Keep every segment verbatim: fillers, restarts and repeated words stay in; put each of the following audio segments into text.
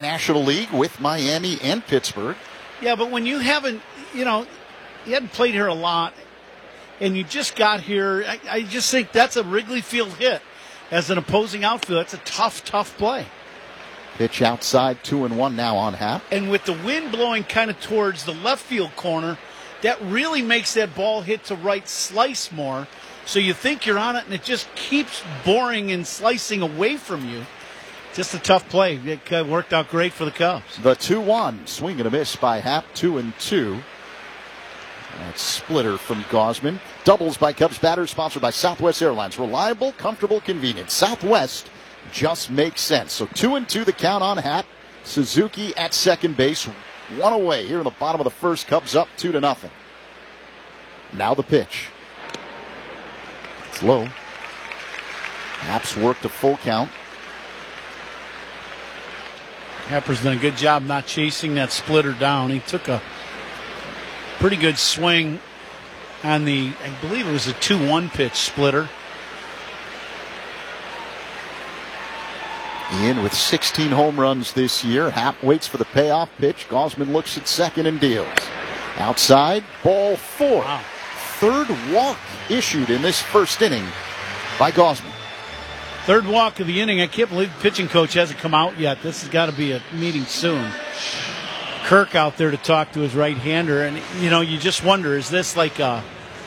National League with Miami and Pittsburgh. Yeah, but when you haven't, you know, you hadn't played here a lot, and you just got here, I, I just think that's a Wrigley Field hit. As an opposing outfield, it's a tough, tough play. Pitch outside, two and one now on Happ. And with the wind blowing kind of towards the left field corner, that really makes that ball hit to right slice more. So you think you're on it, and it just keeps boring and slicing away from you. Just a tough play. It uh, worked out great for the Cubs. The two one, swing and a miss by Happ, two and two. That splitter from Gausman. Doubles by Cubs batters, sponsored by Southwest Airlines. Reliable, comfortable, convenient. Southwest just makes sense. So two and two the count on Happ. Suzuki at second base. One away here in the bottom of the first. Cubs up two to nothing. Now the pitch. It's low. Happ's worked a full count. Happer's done a good job not chasing that splitter down. He took a pretty good swing on the, I believe it was a two one pitch splitter. In with sixteen home runs this year. Happ waits for the payoff pitch. Gausman looks at second and deals. Outside, ball four. Wow. Third walk issued in this first inning by Gausman. Third walk of the inning. I can't believe the pitching coach hasn't come out yet. This has got to be a meeting soon. Kirk out there to talk to his right-hander, and you know, you just wonder, is this like a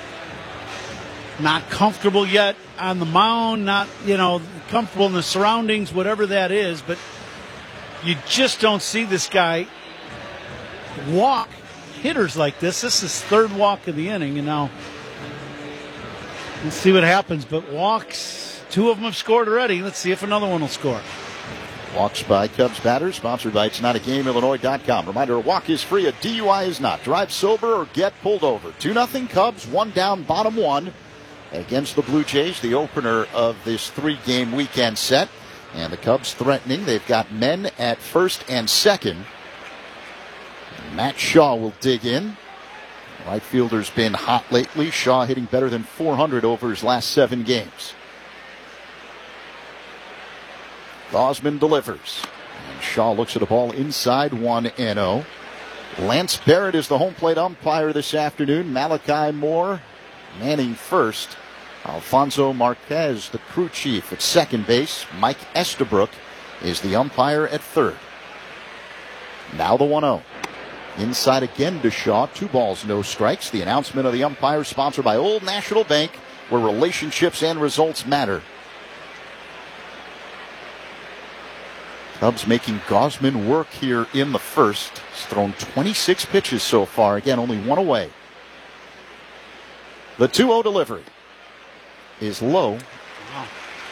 not comfortable yet on the mound, not, you know, comfortable in the surroundings, whatever that is, but you just don't see this guy walk hitters like this. This is third walk of the inning, and now let's see what happens. But walks, two of them have scored already. Let's see if another one will score. Walks by Cubs batters, sponsored by It's Not a Game Illinois dot com. Reminder, a walk is free, a D U I is not. Drive sober or get pulled over. two nothing Cubs, one down, bottom one against the Blue Jays, the opener of this three-game weekend set. And the Cubs threatening. They've got men at first and second. Matt Shaw will dig in. Right fielder's been hot lately. Shaw hitting better than four hundred over his last seven games. Gausman delivers. And Shaw looks at a ball inside one and oh. Lance Barrett is the home plate umpire this afternoon. Malachi Moore manning first. Alfonso Marquez, the crew chief at second base. Mike Estabrook is the umpire at third. Now the one oh. Inside again to Shaw. Two balls, no strikes. The announcement of the umpire sponsored by Old National Bank, where relationships and results matter. Cubs making Gausman work here in the first. He's thrown twenty-six pitches so far. Again, only one away. The two oh delivery is low. Wow.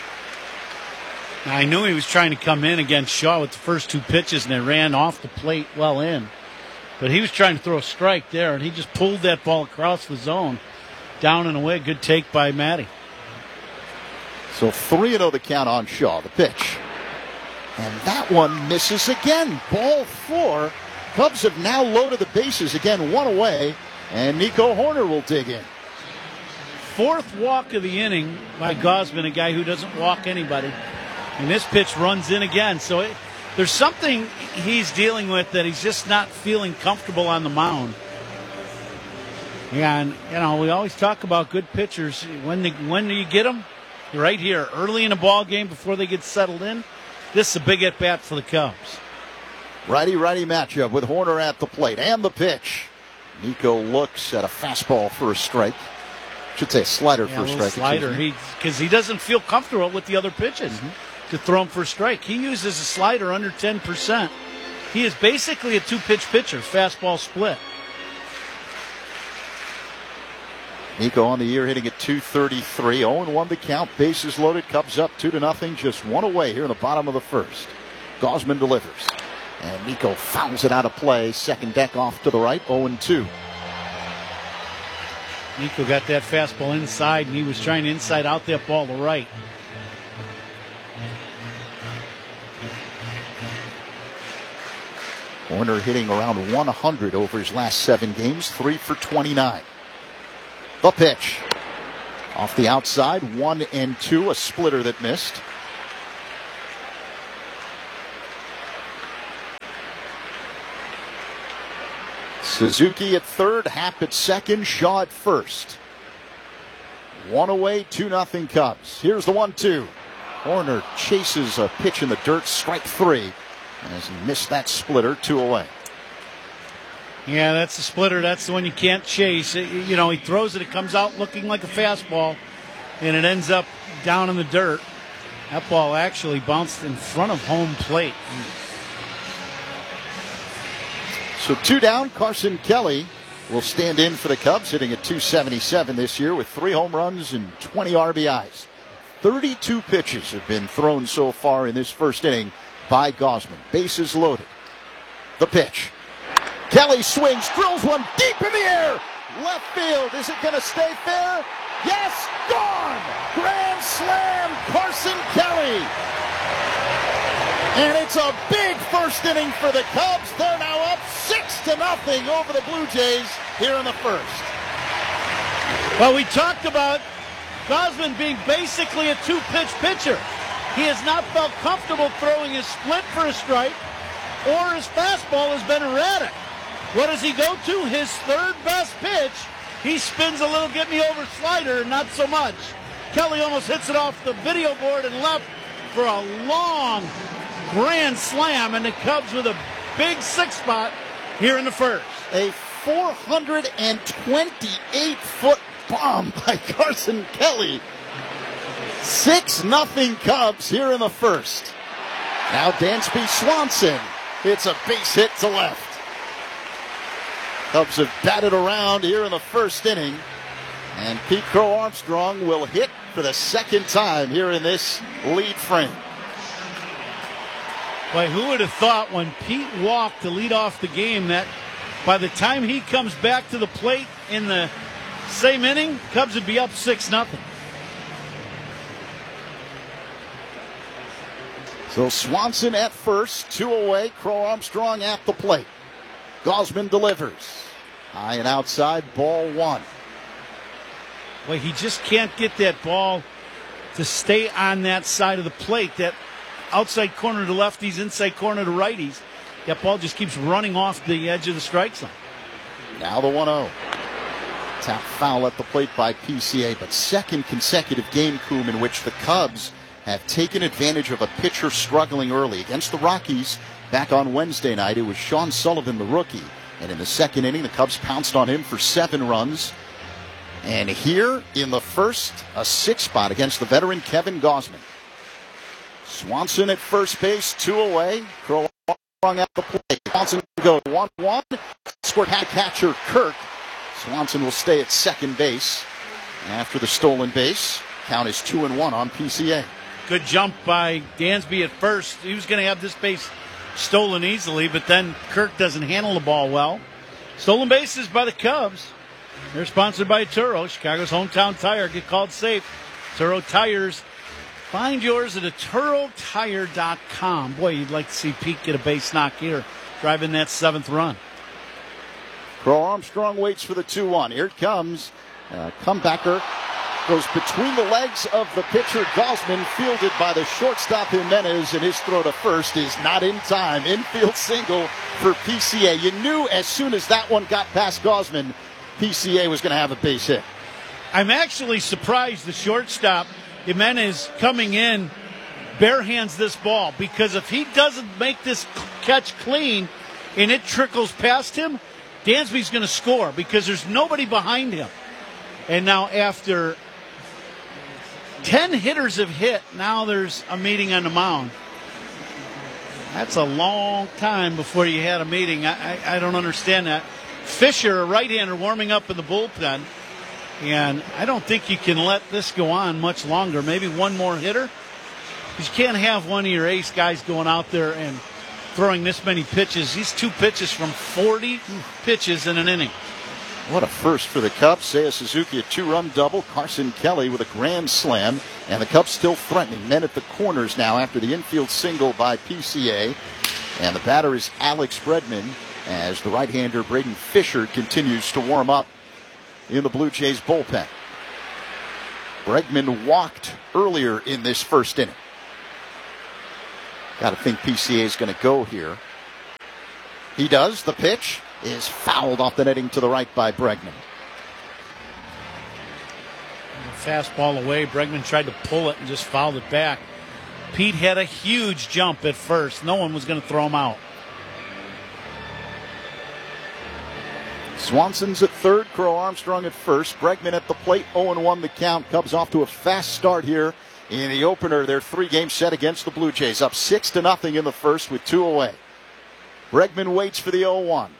I knew he was trying to come in against Shaw with the first two pitches, and they ran off the plate well in. But he was trying to throw a strike there, and he just pulled that ball across the zone. Down and away. Good take by Matty. So three and oh the count on Shaw. The pitch. And that one misses again. Ball four. Cubs have now loaded the bases again, one away, and Nico Hoerner will dig in. Fourth walk of the inning by Gausman, a guy who doesn't walk anybody. And this pitch runs in again. So it, there's something he's dealing with that he's just not feeling comfortable on the mound. And, you know, we always talk about good pitchers. When, they, when do you get them? Right here, early in a ball game before they get settled in. This is a big at-bat for the Cubs. Righty-righty matchup with Hoerner at the plate. And the pitch. Nico looks at a fastball for a strike. Should say a slider yeah, for a, a strike. Slider, because he, he doesn't feel comfortable with the other pitches mm-hmm. to throw him for a strike. He uses a slider under ten percent. He is basically a two-pitch pitcher, fastball split. Nico on the year hitting at two thirty-three. oh and one the count. Bases loaded. Cubs up two to nothing. Just one away here in the bottom of the first. Gausman delivers. And Nico fouls it out of play. Second deck off to the right. oh and two. Nico got that fastball inside, and he was trying to inside out that ball to right. Hoerner hitting around one hundred over his last seven games. Three for twenty-nine. The pitch. Off the outside, one and two, a splitter that missed. Suzuki at third, Happ at second, Shaw at first. One away, two nothing Cubs. Here's the one two. Horner chases a pitch in the dirt, strike three. As he missed that splitter, two away. Yeah, that's the splitter. That's the one you can't chase. It, you know, he throws it, it comes out looking like a fastball, and it ends up down in the dirt. That ball actually bounced in front of home plate. So two down, Carson Kelly will stand in for the Cubs, hitting at two seventy-seven this year with three home runs and twenty R B Is. thirty-two pitches have been thrown so far in this first inning by Gausman. Bases loaded. The pitch. Kelly swings, drills one deep in the air. Left field. Is it going to stay fair? Yes, gone! Grand slam, Carson Kelly. And it's a big first inning for the Cubs. They're now up six to nothing over the Blue Jays here in the first. Well, we talked about Gausman being basically a two-pitch pitcher. He has not felt comfortable throwing his split for a strike, or his fastball has been erratic. What does he go to? His third best pitch. He spins a little get-me-over slider, not so much. Kelly almost hits it off the video board and left for a long grand slam, and the Cubs with a big six spot here in the first. A four hundred twenty-eight foot bomb by Carson Kelly. six nothing Cubs here in the first. Now Dansby Swanson hits a base hit to left. Cubs have batted around here in the first inning. And Pete Crow Armstrong will hit for the second time here in this lead frame. Boy, who would have thought when Pete walked to lead off the game that by the time he comes back to the plate in the same inning, Cubs would be up six nothing. So Swanson at first, two away, Crow Armstrong at the plate. Gausman delivers. High and outside, ball one. Boy, he just can't get that ball to stay on that side of the plate. That outside corner to lefties, inside corner to righties. That ball just keeps running off the edge of the strike zone. Now the one oh. Tap foul at the plate by P C A, but second consecutive game, Coom, in which the Cubs have taken advantage of a pitcher struggling early. Against the Rockies back on Wednesday night, it was Sean Sullivan, the rookie. And in the second inning, the Cubs pounced on him for seven runs. And here in the first, a six spot against the veteran Kevin Gausman. Swanson at first base, two away. Crow Armstrong at the plate. Swanson goes one one. Scored hat catcher Kirk. Swanson will stay at second base after the stolen base. Count is two and one on P C A. Good jump by Dansby at first. He was going to have this base stolen easily, but then Kirk doesn't handle the ball well. Stolen bases by the Cubs. They're sponsored by Turo, Chicago's hometown tire. Get called safe. Turo Tires. Find yours at a Turo Tire dot com. Boy, you'd like to see Pete get a base knock here, driving that seventh run. Crow Armstrong waits for the two one. Here it comes. Uh, comebacker goes between the legs of the pitcher Gausman, fielded by the shortstop Jimenez, and his throw to first is not in time. Infield single for P C A. You knew as soon as that one got past Gausman, P C A was going to have a base hit. I'm actually surprised the shortstop Jimenez coming in bare hands this ball, because if he doesn't make this catch clean and it trickles past him, Dansby's going to score because there's nobody behind him. And now after ten hitters have hit, now there's a meeting on the mound. That's a long time before you had a meeting. I, I, I don't understand that. Fisher, a right-hander, warming up in the bullpen. And I don't think you can let this go on much longer. Maybe one more hitter. Because you can't have one of your ace guys going out there and throwing this many pitches. These two pitches from forty pitches in an inning. What a first for the Cubs. Seiya Suzuki a two-run double. Carson Kelly with a grand slam. And the Cubs still threatening. Men at the corners now after the infield single by P C A. And the batter is Alex Bregman as the right-hander Braden Fisher continues to warm up in the Blue Jays bullpen. Bregman walked earlier in this first inning. Got to think P C A is going to go here. He does. The pitch. is fouled off the netting to the right by Bregman. Fastball away. Bregman tried to pull it and just fouled it back. Pete had a huge jump at first. No one was going to throw him out. Swanson's at third, Crow Armstrong at first. Bregman at the plate, oh and one the count. Cubs off to a fast start here in the opener. Their three-game set against the Blue Jays, up six to nothing in the first with two away. Bregman waits for the oh one.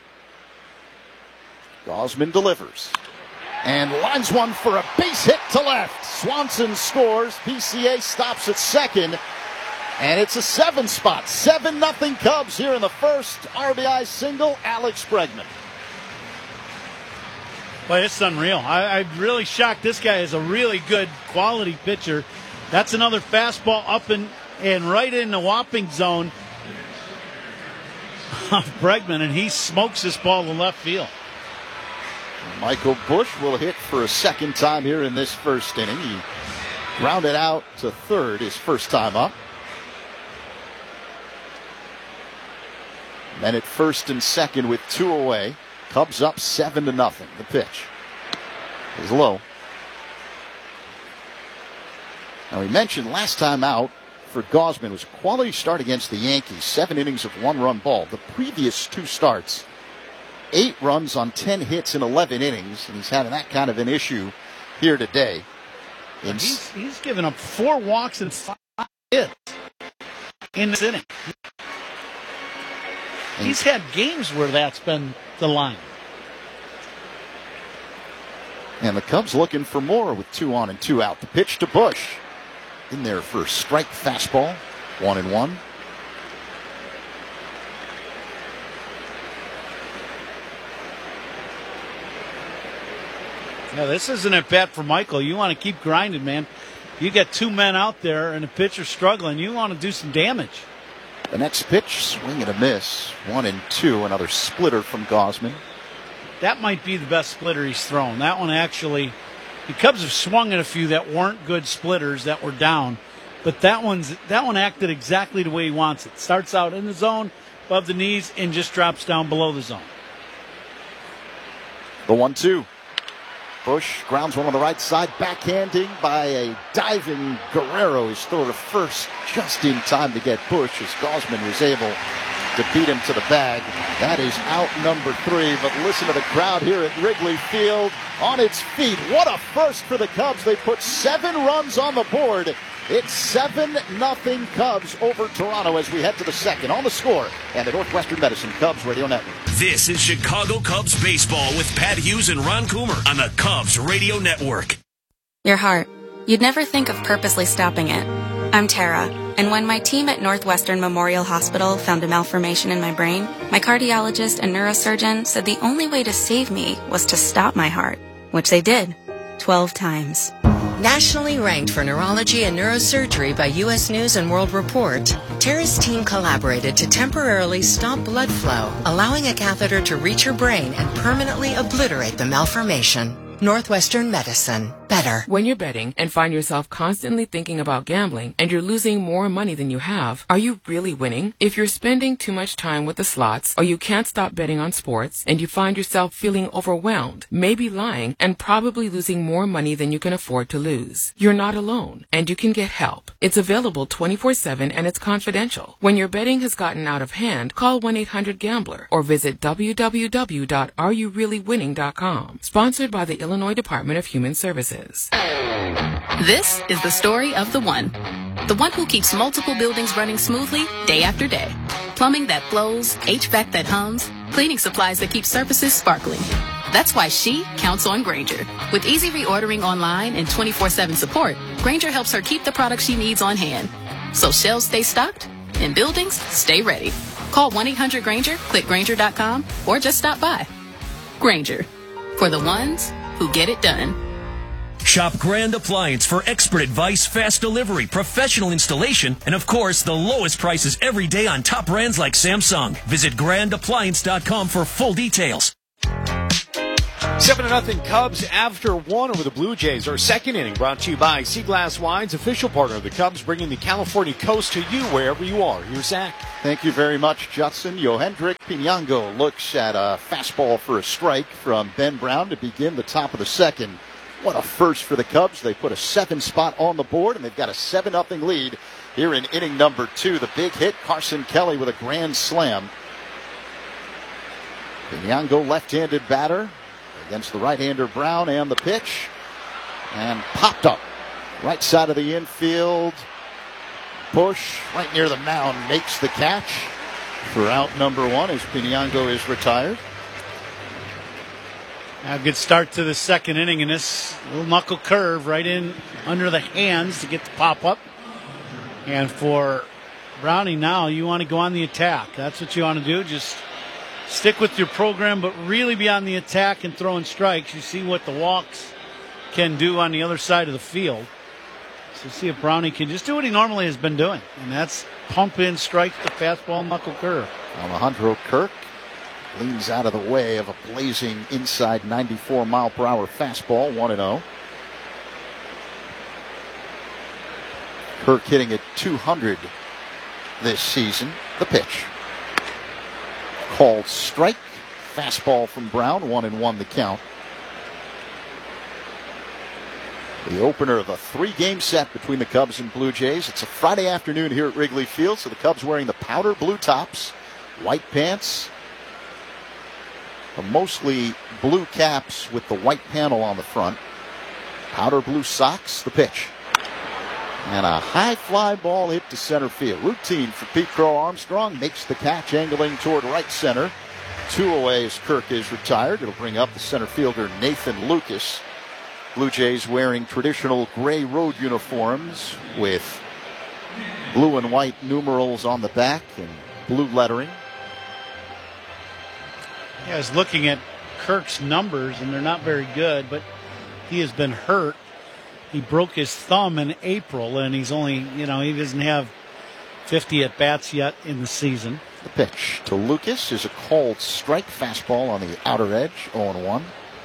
Gausman delivers and lines one for a base hit to left. Swanson scores. P C A stops at second, and it's a seven spot. seven nothing Cubs here in the first. R B I single, Alex Bregman. Well, it's unreal. I, I'm really shocked. This guy is a really good quality pitcher. That's another fastball up and, and right in the whopping zone of Bregman, and he smokes this ball to left field. Michael Busch will hit for a second time here in this first inning. He grounded out to third his first time up. Then at first and second with two away. Cubs up seven to nothing. The pitch is low. Now we mentioned last time out for Gausman was a quality start against the Yankees. Seven innings of one-run ball. The previous two starts, eight runs on ten hits in eleven innings, and he's having that kind of an issue here today. In he's, he's given up four walks and five hits in this inning. He's had games where that's been the line. And the Cubs looking for more with two on and two out. The pitch to Busch. In there for a strike fastball. One and one. Yeah, this isn't a bat for Michael. You want to keep grinding, man. You got two men out there and a pitcher struggling. You want to do some damage. The next pitch, swing and a miss. One and two, another splitter from Gausman. That might be the best splitter he's thrown. That one actually, the Cubs have swung at a few that weren't good splitters that were down, but that one's that one acted exactly the way he wants it. Starts out in the zone, above the knees, and just drops down below the zone. The one two. Busch grounds one on the right side, backhanding by a diving Guerrero. He's thrown to first just in time to get Busch as Gausman was able to beat him to the bag. That is out number three, but listen to the crowd here at Wrigley Field on its feet. What a first for the Cubs. They put seven runs on the board. It's seven nothing Cubs over Toronto as we head to the second. On the score and the Northwestern Medicine Cubs Radio Network. This is Chicago Cubs baseball with Pat Hughes and Ron Coomer on the Cubs Radio Network. Your heart. You'd never think of purposely stopping it. I'm Tara, and when my team at Northwestern Memorial Hospital found a malformation in my brain, my cardiologist and neurosurgeon said the only way to save me was to stop my heart, which they did, twelve times. Nationally ranked for neurology and neurosurgery by U S News and World Report, Tara's team collaborated to temporarily stop blood flow, allowing a catheter to reach her brain and permanently obliterate the malformation. Northwestern Medicine. Better. When you're betting and find yourself constantly thinking about gambling and you're losing more money than you have, are you really winning? If you're spending too much time with the slots or you can't stop betting on sports and you find yourself feeling overwhelmed, maybe lying, and probably losing more money than you can afford to lose, you're not alone and you can get help. It's available twenty-four seven and it's confidential. When your betting has gotten out of hand, call one eight hundred gambler or visit w w w dot are you really winning dot com. Sponsored by the Illinois Department of Human Services. This is the story of the one. The one who keeps multiple buildings running smoothly day after day. Plumbing that flows, H V A C that hums, cleaning supplies that keep surfaces sparkling. That's why she counts on Grainger. With easy reordering online and twenty-four seven support, Grainger helps her keep the products she needs on hand. So shelves stay stocked and buildings stay ready. Call one eight hundred Grainger, click Grainger dot com, or just stop by. Grainger. For the ones who get it done. Shop Grand Appliance for expert advice, fast delivery, professional installation, and of course, the lowest prices every day on top brands like Samsung. Visit grand appliance dot com for full details. Seven to nothing Cubs after one over the Blue Jays. Our second inning brought to you by Sea Glass Wines, official partner of the Cubs, bringing the California coast to you wherever you are. Here's Zach. Thank you very much, Judson. Yohendrick Pinango looks at a fastball for a strike from Ben Brown to begin the top of the second. What a first for the Cubs. They put a seven spot on the board, and they've got a seven nothing lead here in inning number two. The big hit, Carson Kelly with a grand slam. Pinango, left-handed batter against the right-hander Brown, and the pitch. And popped up. Right side of the infield. Push right near the mound, makes the catch for out number one as Pinango is retired. A good start to the second inning, and this little knuckle curve right in under the hands to get the pop up. And for Browning now, you want to go on the attack. That's what you want to do. Just stick with your program, but really be on the attack and throwing strikes. You see what the walks can do on the other side of the field. So see if Browning can just do what he normally has been doing, and that's pump in strikes the fastball knuckle curve. Alejandro Kirk leans out of the way of a blazing inside ninety-four mile per hour fastball, one and oh. Kirk hitting at two hundred this season. The pitch. Called strike. Fastball from Brown, one and one the count. The opener of a three-game set between the Cubs and Blue Jays. It's a Friday afternoon here at Wrigley Field, so the Cubs wearing the powder blue tops, white pants, the mostly blue caps with the white panel on the front, powder blue socks, the pitch. And a high fly ball hit to center field. Routine for Pete Crow. Armstrong makes the catch, angling toward right center. Two away as Kirk is retired. It'll bring up the center fielder Nathan Lucas. Blue Jays wearing traditional gray road uniforms with blue and white numerals on the back and blue lettering. Yeah, I was looking at Kirk's numbers, and they're not very good, but he has been hurt. He broke his thumb in April, and he's only, you know, he doesn't have fifty at-bats yet in the season. The pitch to Lucas is a called strike. Fastball on the outer edge, oh and one.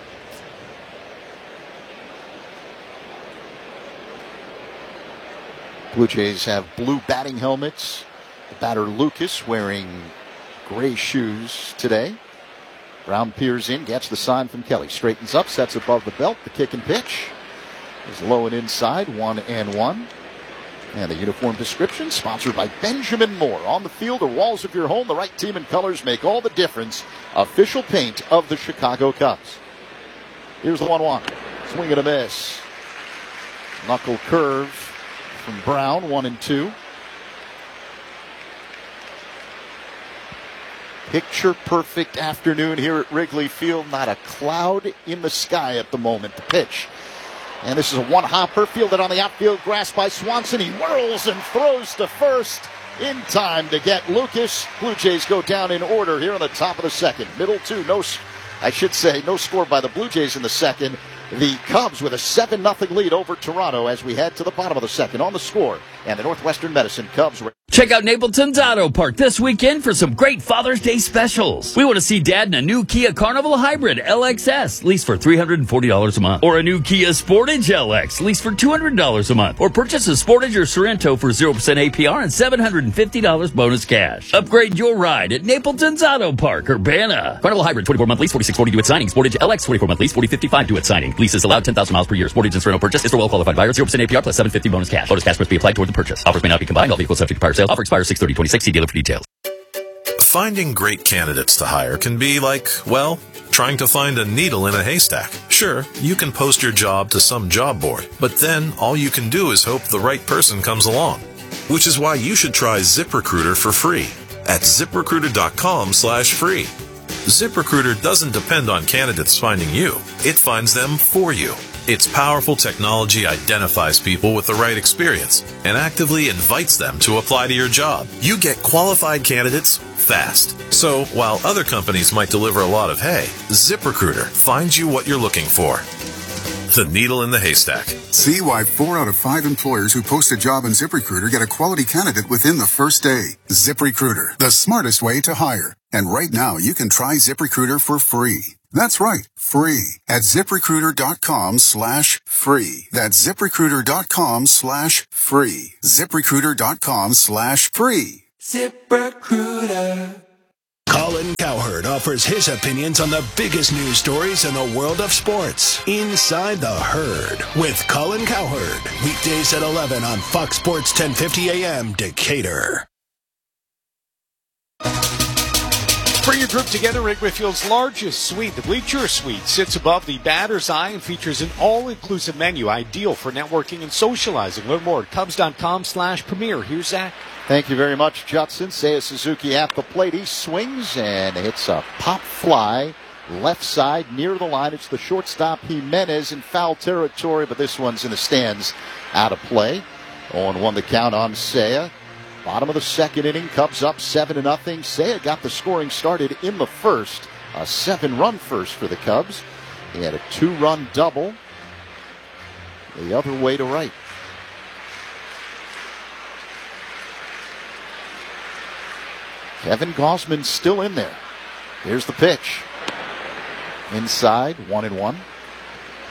Blue Jays have blue batting helmets. The batter Lucas wearing gray shoes today. Brown peers in, gets the sign from Kelly. Straightens up, sets above the belt. The kick and pitch is low and inside, one and one. And the uniform description sponsored by Benjamin Moore. On the field or walls of your home, the right team and colors make all the difference. Official paint of the Chicago Cubs. Here's the one one. Swing and a miss. Knuckle curve from Brown, one and two. Picture perfect afternoon here at Wrigley Field. Not a cloud in the sky at the moment. The pitch. And this is a one-hopper fielded on the outfield grass by Swanson. He whirls and throws to first in time to get Lucas. Blue Jays go down in order here on the top of the second. Middle two, no, I should say, no score by the Blue Jays in the second. The Cubs with a seven nothing lead over Toronto as we head to the bottom of the second on the score. And the Northwestern Medicine Cubs. Check out Napleton's Auto Park this weekend for some great Father's Day specials. We want to see Dad in a new Kia Carnival Hybrid L X S, leased for three hundred forty dollars a month. Or a new Kia Sportage L X, leased for two hundred dollars a month. Or purchase a Sportage or Sorento for zero percent A P R and seven hundred fifty dollars bonus cash. Upgrade your ride at Napleton's Auto Park, Urbana. Carnival Hybrid, twenty-four month lease, forty-six forty due at signing. Sportage L X, twenty-four month lease, forty fifty-five due at signing. Leases allowed ten thousand miles per year. Sportage and Sorento purchase is for well-qualified buyers. zero percent A P R plus seven hundred fifty dollars bonus cash. Bonus cash must be applied toward the purchase. Offers may not be combined. All vehicles subject to prior sale. Offer expires six thirty twenty-six. See dealer for details. Finding great candidates to hire can be like, well, trying to find a needle in a haystack. Sure, you can post your job to some job board, but then all you can do is hope the right person comes along. Which is why you should try ZipRecruiter for free at ZipRecruiter.com slash free. ZipRecruiter doesn't depend on candidates finding you. It finds them for you. Its powerful technology identifies people with the right experience and actively invites them to apply to your job. You get qualified candidates fast. So while other companies might deliver a lot of hay, ZipRecruiter finds you what you're looking for. The needle in the haystack. See why four out of five employers who post a job on ZipRecruiter get a quality candidate within the first day. ZipRecruiter, the smartest way to hire. And right now, you can try ZipRecruiter for free. That's right, free at ZipRecruiter.com slash free. That's ZipRecruiter.com slash free. ZipRecruiter.com slash free. ZipRecruiter. Colin Cowherd offers his opinions on the biggest news stories in the world of sports. Inside the Herd with Colin Cowherd. Weekdays at eleven on Fox Sports ten fifty A M Decatur. Bring your group together. Rick Whitfield's largest suite, the Bleacher Suite, sits above the batter's eye and features an all-inclusive menu, ideal for networking and socializing. Learn more at Cubs.com slash premier. Here's Zach. Thank you very much, Judson. Seiya Suzuki at the plate. He swings and hits a pop fly left side near the line. It's the shortstop Jimenez in foul territory, but this one's in the stands out of play. oh and one the count on Seiya. Bottom of the second inning, Cubs up seven to nothing. Seiya got the scoring started in the first. A seven-run first for the Cubs. He had a two-run double the other way to right. Kevin Gausman still in there. Here's the pitch. Inside, one and one.